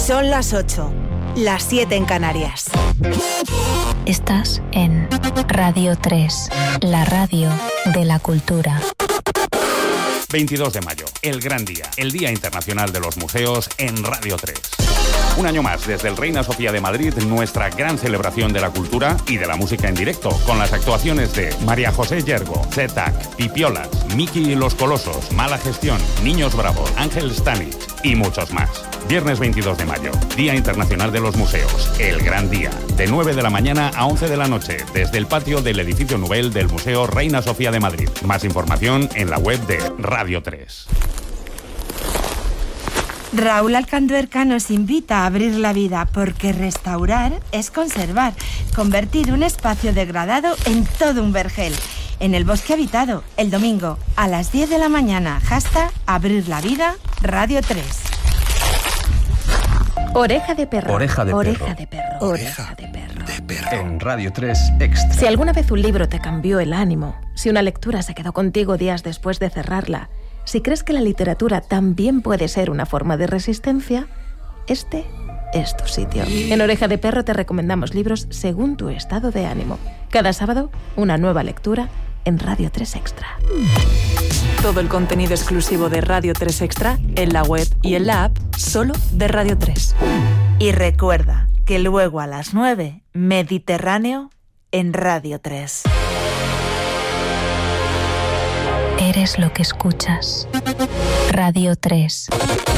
Son las 8, las 7 en Canarias. Estás en Radio 3, la radio de la cultura. 22 de mayo, el gran día, el Día Internacional de los Museos en Radio 3. Un año más, desde el Reina Sofía de Madrid, nuestra gran celebración de la cultura y de la música en directo, con las actuaciones de María José Yergo, Zetac, Pipiolas, Miki y los Colosos, Mala Gestión, Niños Bravos, Ángel Stanich y muchos más. Viernes 22 de mayo, Día Internacional de los Museos, el gran día, de 9 de la mañana a 11 de la noche, desde el patio del edificio Nubel del Museo Reina Sofía de Madrid. Más información en la web de Radio 3. Raúl Alcanduerca nos invita a abrir la vida, porque restaurar es conservar, convertir un espacio degradado en todo un vergel. En el Bosque Habitado, el domingo, a las 10 de la mañana, #Abrir la Vida, Radio 3. Oreja de perro. Oreja de perro. Oreja de perro. Oreja de perro. En Radio 3 Extra. Si alguna vez un libro te cambió el ánimo, si una lectura se quedó contigo días después de cerrarla, si crees que la literatura también puede ser una forma de resistencia, este es tu sitio. En Oreja de Perro te recomendamos libros según tu estado de ánimo. Cada sábado, una nueva lectura en Radio 3 Extra. Todo el contenido exclusivo de Radio 3 Extra en la web y en la app solo de Radio 3. Y recuerda que luego a las 9, Mediterráneo en Radio 3. Eres lo que escuchas. Radio 3.